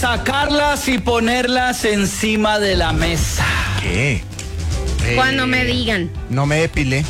sacarlas y ponerlas encima de la mesa. ¿Qué? Cuando me digan. No me depilé.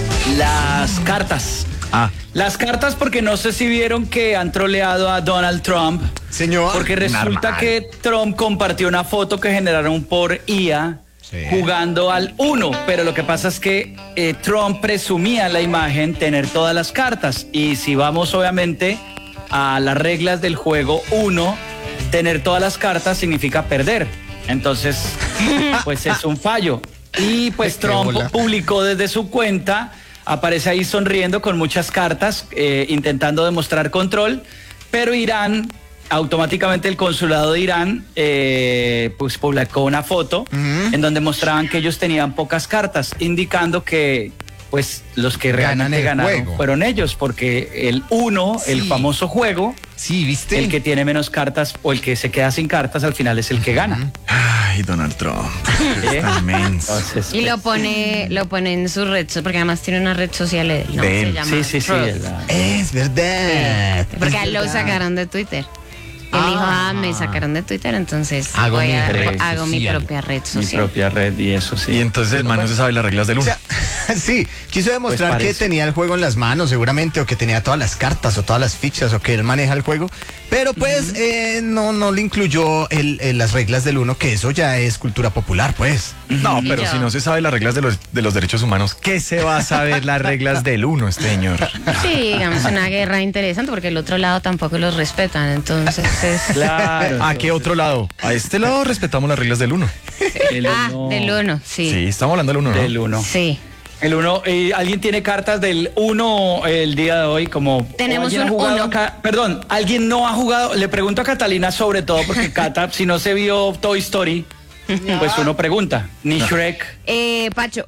Las cartas. Las cartas, porque no sé si vieron que han troleado a Donald Trump. Señor. Porque resulta que Trump compartió una foto que generaron por IA jugando al Uno. Pero lo que pasa es que Trump presumía en la imagen tener todas las cartas. Y si vamos obviamente a las reglas del juego Uno, tener todas las cartas significa perder. Entonces, pues es un fallo. Y pues Trump publicó desde su cuenta, aparece ahí sonriendo con muchas cartas, intentando demostrar control, pero Irán, automáticamente el consulado de Irán, pues publicó una foto en donde mostraban que ellos tenían pocas cartas, indicando que pues los que realmente ganaron fueron ellos, porque el Uno, el famoso juego, ¿viste? El que tiene menos cartas o el que se queda sin cartas al final es el que gana. Ay, Donald Trump. Es tan menso. Entonces, Y lo pone en su red, porque además tiene una red social, ¿no? De Se él. llama sí. Truth. Es verdad. Porque a él lo sacaron de Twitter. Él dijo, me sacaron de Twitter, entonces Hago hago mi mi red social. propia red mi social. propia red y eso sí. Y entonces el man no se sabe las reglas del O uno. sea, sí, quiso demostrar Pues que parece. tenía el juego en las manos, seguramente, o que tenía todas las cartas o todas las fichas, o que él maneja el juego. Pero pues no le incluyó las reglas del Uno, que eso ya es cultura popular, pues. No, pero Ya. si no se sabe las reglas de los derechos humanos, ¿qué se va a saber las reglas del uno, este señor? Sí, digamos, una guerra interesante, porque el otro lado tampoco los respetan, entonces es... Claro. ¿A qué otro lado? A este lado respetamos las reglas del uno. El uno, del uno, Sí, sí. estamos hablando del uno, ¿no? Del uno. Sí. El uno, ¿alguien tiene cartas del uno el día de hoy? Como Tenemos ¿alguien ha un jugado uno. acá? Perdón, ¿alguien no ha jugado? Le pregunto a Catalina sobre todo, porque Cata, si no se vio Toy Story, pues uno pregunta. Ni Shrek. Pacho,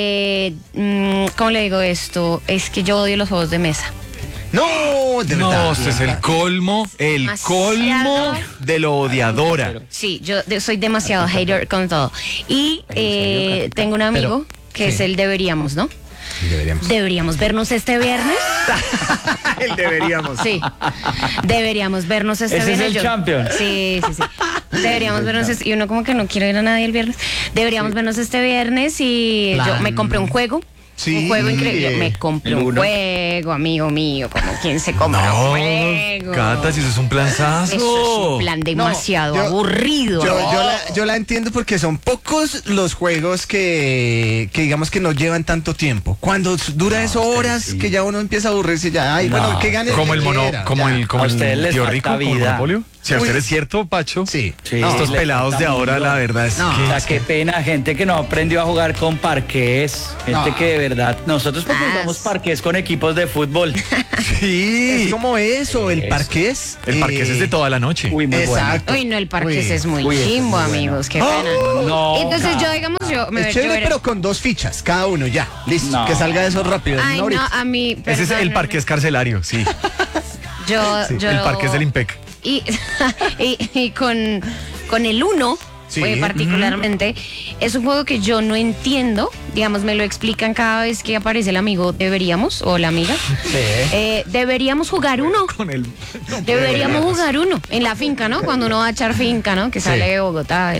¿cómo le digo esto? Es que yo odio los juegos de mesa. No, de verdad. No, este es el colmo Demasiado. de lo odiadora. Sí, yo soy demasiado hater con todo. Y tengo un amigo que es el deberíamos, ¿no? Deberíamos vernos este viernes. El deberíamos. Sí. Deberíamos vernos este Ese es viernes. el champion. Sí. Deberíamos vernos y uno como que no quiere ir a nadie el viernes. Deberíamos vernos este viernes y yo me compré un juego. Sí. Un juego increíble. Me compré un Uno. juego, amigo mío. Como quien se compra un juego. Cata, si eso es un planzazo. Eso es un plan demasiado yo- aburrido. Yo la entiendo porque son pocos los juegos que digamos que no llevan tanto tiempo. Cuando dura eso horas, que ya uno empieza a aburrirse ya. Ay, bueno, que gane Como el que mono, quiera, como ya. el, como A ustedes el les tío falta rico, como el vida. monopolio. Si a Uy. usted es cierto, Pacho. Sí. Sí, Estos le pelados falta de ahora, mucho. la verdad es No. que... O sea, qué pena, gente que no aprendió a jugar con parqués, gente que de verdad, nosotros porque jugamos parqués con equipos de fútbol. Sí. Es como eso, el Eso. parqués. El parqués es de toda la noche. Uy, muy bueno. Exacto. Uy, no, el parque Uy. es muy Uy, ese es chimbo, muy bueno. amigos. Qué pena. No, Entonces Cata. yo, digamos, Es chévere, pero con 2 fichas, cada uno, ya. Listo, No. que salga eso rápido. Ay, una no, horita. a mí. Ese es el perdónenme. parqués carcelario, sí. Yo, El parqués del IMPEC. Y, y con el Uno, Sí. particularmente, es un juego que yo no entiendo. Digamos, me lo explican cada vez que aparece el amigo deberíamos o la amiga. Deberíamos jugar uno. Con el... Deberíamos jugar uno en la finca, ¿no? Cuando uno va a echar finca, ¿no? Que sale de Bogotá.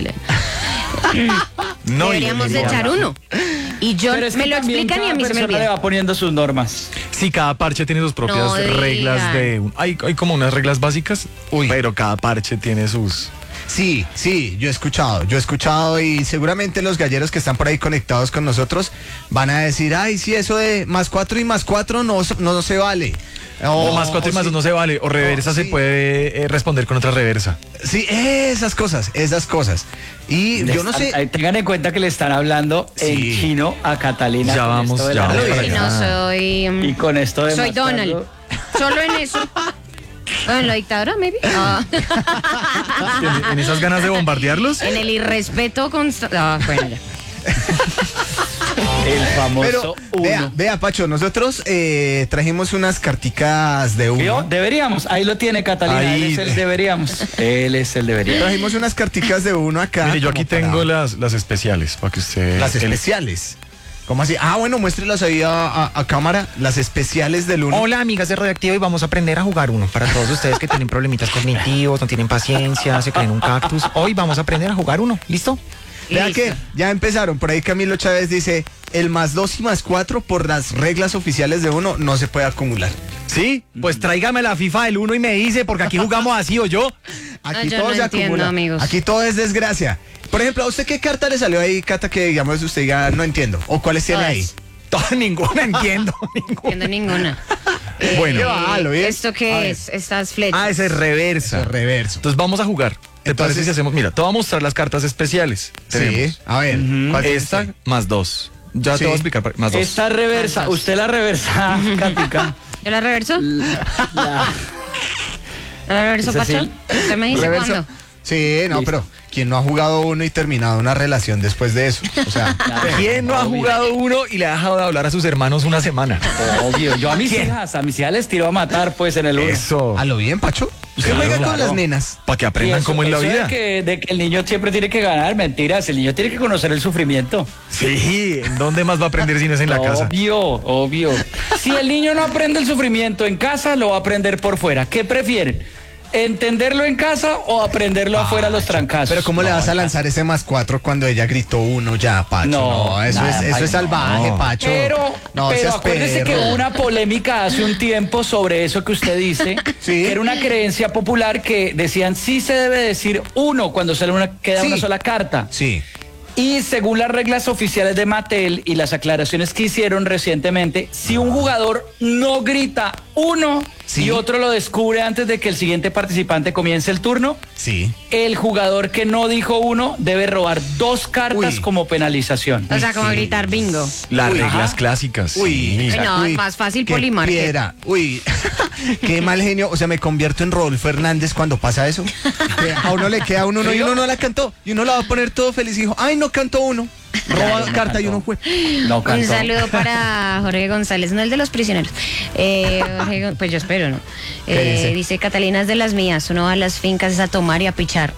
No, Deberíamos de echar uno. Y yo Pero es que me lo también explican y a mí se me cada persona le olvida. va poniendo sus normas. Sí, cada parche tiene sus propias No reglas digan. hay como unas reglas básicas, pero cada parche tiene sus... Sí, yo he escuchado y seguramente los galleros que están por ahí conectados con nosotros van a decir, ay, sí, eso de +4 y +4 no se vale. O +4 y +2 sí. no se vale, o reversa se sí. puede responder con otra reversa. Sí, esas cosas. Y yo no sé. Tengan en cuenta que le están hablando en Sí. chino a Catalina. Ya con vamos, esto de ya la vamos regla. para Y allá. no soy. Y con esto de Soy más cuatro- Donald. Solo en eso. Bueno, en la dictadura, maybe. ¿En esas ganas de bombardearlos? En el irrespeto constante. Bueno, ya. El Pero famoso uno. vea, Pacho, nosotros trajimos unas carticas de ¿Vio? uno. Deberíamos, ahí lo tiene Catalina, Ahí. él es el deberíamos. Él es el deberíamos. Trajimos unas carticas de uno acá. Mire, yo aquí como para- tengo las especiales para que usted... Las especiales. ¿Cómo así? Ah, bueno, muéstrelas ahí a cámara, las especiales del uno. Hola, amigas de Radioactivo, y vamos a aprender a jugar uno. Para todos ustedes que tienen problemitas cognitivos, no tienen paciencia, se creen un cactus, hoy vamos a aprender a jugar uno. ¿Listo? Vea Listo. que ya empezaron. Por ahí Camilo Chávez dice, el +2 y +4 por las reglas oficiales de uno no se puede acumular. Sí, pues tráigame la FIFA del 1 y me dice, porque aquí jugamos así o yo. Aquí yo todo no se entiendo, acumula. amigos. Aquí todo es desgracia. Por ejemplo, ¿a usted qué carta le salió ahí, Cata, que digamos usted ya no entiendo? ¿O cuáles tiene Todas. ahí? Ninguna entiendo. Entiendo ninguna. Bueno. Qué va, ¿lo vi? ¿Esto A qué ver. es? Estas flechas. Ah, ese es reversa. Eso es reverso. Entonces vamos a jugar. ¿Te Entonces- parece si hacemos? Mira, te voy a mostrar las cartas especiales. Sí, Tenemos a ver. ¿cuál tiene esta usted? +2. Ya Sí. te voy a explicar. +2. Esta reversa, usted la reversa, Katica. ¿Yo la reverso? ¿La reverso, ¿Es así? Pacho? ¿Usted me dice Reverso. cuándo? Sí, no, pero ¿quién no ha jugado uno y terminado una relación después de eso? O sea, ¿Quién no ha jugado uno y le ha dejado de hablar a sus hermanos una semana? Obvio, yo a mis hijas les tiro a matar pues en el uno. Eso. ¿a lo bien, Pacho? ¿Usted Claro, juega con claro. las nenas? Para que aprendan cómo es la vida. De que el niño siempre tiene que ganar, mentiras, el niño tiene que conocer el sufrimiento. Sí, ¿en dónde más va a aprender si no es en la casa? Obvio. Si el niño no aprende el sufrimiento en casa, lo va a aprender por fuera. ¿Qué prefieren? ¿Entenderlo en casa o aprenderlo afuera a los trancazos? Pero ¿cómo le vas a lanzar ese +4 cuando ella gritó uno ya, Pacho? No, eso nada, es Pacho, salvaje, no. Pacho. Pero seas acuérdese que perro. hubo una polémica hace un tiempo sobre eso que usted dice, Sí. que era una creencia popular que decían sí se debe decir uno cuando sale queda Sí. una sola carta. Sí. Y según las reglas oficiales de Mattel y las aclaraciones que hicieron recientemente, si un jugador no grita uno Sí. y otro lo descubre antes de que el siguiente participante comience el turno, Sí. el jugador que no dijo uno debe robar 2 cartas Uy. como penalización. O sea, como gritar bingo. Las Uy, reglas ajá. clásicas. Uy, sí. Ay, no, es más fácil qué Polimarket. piedra. Uy, qué mal genio. O sea, me convierto en Rodolfo Hernández cuando pasa eso. Que a uno le queda uno y uno no la cantó. Y uno la va a poner todo feliz y dijo, ay, no cantó uno. Roba no carta y cantó. uno fue. No Un cantó. saludo para Jorge González, no el de los prisioneros. Pues yo espero, ¿no? ¿Qué dice? Dice, Catalina es de las mías, uno va a las fincas es a tomar y a pichar.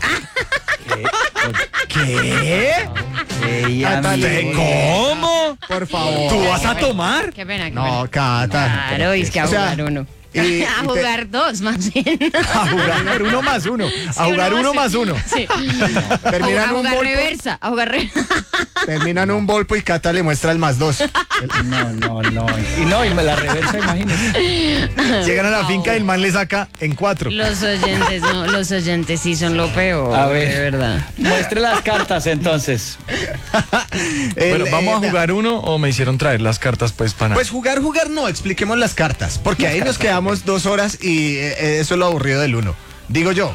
¿Qué? Cátale. ¿Cómo? Por favor. ¿Tú vas a tomar? Qué pena, qué No, pena. Cata. Claro, y es que a O sea, jugar uno. y A te- jugar 2, más bien. A jugar uno más uno. A jugar uno más uno. Sí. Terminan a un jugar volpo. reversa, a jugar Terminan un volpo y Cata le muestra el +2. No. Y me la reversa, imagínese. Llegan a la finca y el man le saca en 4. Los oyentes, no, los oyentes sí son lo peor. A ver. De verdad. Muestre las cartas entonces. Bueno, ¿vamos a jugar uno o me hicieron traer las cartas pues para Pues jugar no, expliquemos las cartas, porque ahí nos quedamos 2 horas y eso es lo aburrido del uno. Digo yo.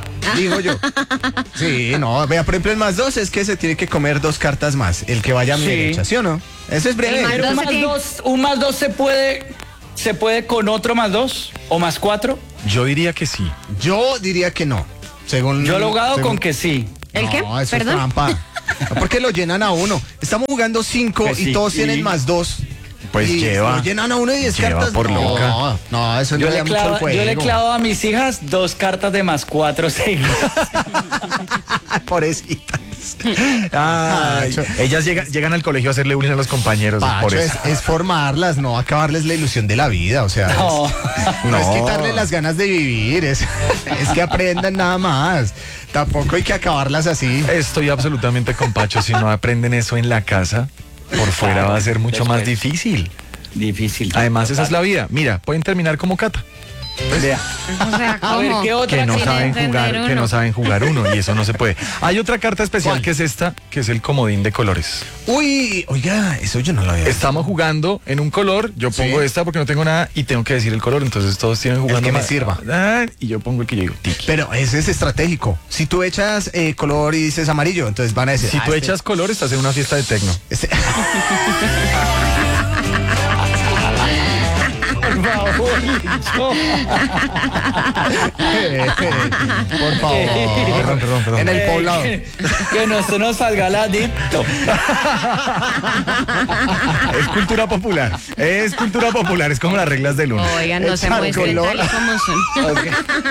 Sí, no, vea, por ejemplo, el +2 es que se tiene que comer 2 cartas más, el que vaya a mi Sí. derecha, ¿sí o no? Eso es breve. El Pero un Dos, ¿qué? más dos se puede con otro +2 o +4. Yo diría que sí. Yo diría que no, según... Yo lo he jugado según- con que sí. ¿El qué? No, eso ¿Perdón? es trampa. No, porque lo llenan a uno. Estamos jugando 5 Pues y sí, todos sí. tienen +2. Pues y lleva. Lo llenan a uno y 10 lleva cartas. por no, loca. no, eso Yo no le le, da mucho al juego. yo le he clavado a mis hijas 2 cartas de +4 seguidas. Pobrecitas. Ay, Pacho. ellas llegan al colegio a hacerle bullying a los compañeros. Pacho, por eso. es formarlas, no acabarles la ilusión de la vida, o sea, No. no es No. quitarles las ganas de vivir, es que aprendan nada más. Tampoco hay que acabarlas así. Estoy absolutamente con Pacho. Si no aprenden eso en la casa, por fuera va a ser mucho más Después. difícil. Difícil. Además, esa es la vida. Mira, pueden terminar como Cata, Vea. O sea, A ver, ¿cómo? ¿qué otra que no Sin saben entender jugar, que uno. no saben jugar uno, y eso no se puede. Hay otra carta especial ¿Cuál? que es esta, que es el comodín de colores. Uy, oiga, eso yo no lo había visto. Estamos jugando en un color, yo pongo Sí. esta porque no tengo nada y tengo que decir el color, entonces todos tienen jugando que me más. sirva. Y yo pongo el que yo digo, tiki. Pero ese es estratégico. Si tú echas color y dices amarillo, entonces van a decir. Si tú echas color, estás en una fiesta de tecno. este- Por favor, Licho. Por favor. Perdón. En el poblado. Que no se nos salga la adicto. Es cultura popular. Es cultura popular, es como las reglas del uno. Oigan, no se Echar muestren color. tal y como son. Ok.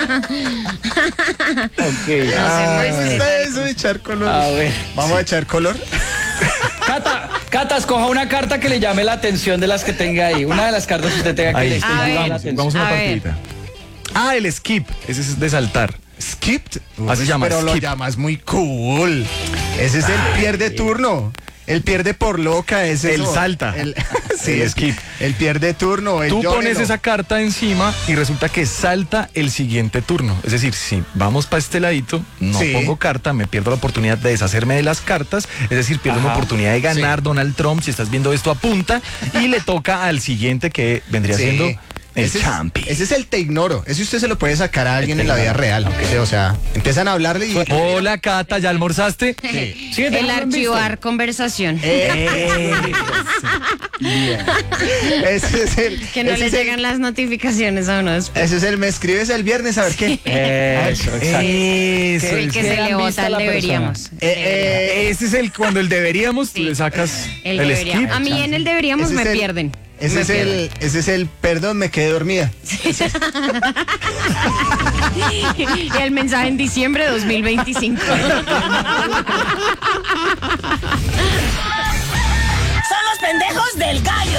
Ok. No se muestren Está tal y eso como de echar color. A ver. Vamos a echar color. Cata, Cata, escoja una carta que le llame la atención de las que tenga ahí. Una de las cartas que usted tenga que Ahí, le esté a llamando ver. la atención. Vamos a una A ver. partidita. Ah, el skip. Ese es de saltar. Skipped. Así se llama, Pero lo skip. llamas muy cool. Ese es el pierde turno. El pierde por loca, es El eso. salta. Sí, El es skip. El pierde turno. El Tú pones llórelo. esa carta encima y resulta que salta el siguiente turno. Es decir, si vamos para este ladito, no Sí. pongo carta, me pierdo la oportunidad de deshacerme de las cartas. Es decir, pierdo una Ajá. oportunidad de ganar. Donald Trump, si estás viendo esto, apunta y le toca al siguiente que vendría Sí. siendo el Ese es- champi. Ese es el te ignoro. Ese usted se lo puede sacar a alguien en la vida real. Sí, o sea, empiezan a hablarle y... Hola, Cata, ¿ya almorzaste? Sí. Sí, El ¿no lo han visto? archivar conversación. Ese es el... Que no ese le es el- llegan las notificaciones a uno después. Ese es el me escribes el viernes a ver qué. Eso, exacto. Eso, El que eso. se le han vota visto a al la deberíamos. Ese es el cuando el deberíamos, tú Sí. le sacas El el deberíamos. skip. A mí en el deberíamos Ese me es el- pierden. Ese Me es, pierden. ese es el perdón, me quedé dormida. El mensaje en diciembre de 2025.